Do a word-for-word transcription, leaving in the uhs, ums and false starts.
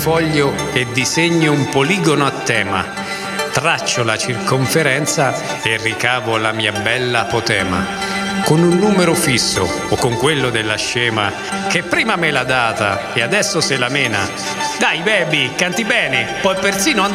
foglio e disegno un poligono a tema. Traccio la circonferenza e ricavo la mia bella apotema. Con un numero fisso o con quello della scema che prima me l'ha data e adesso se la mena. Dai baby, canti bene, puoi persino andare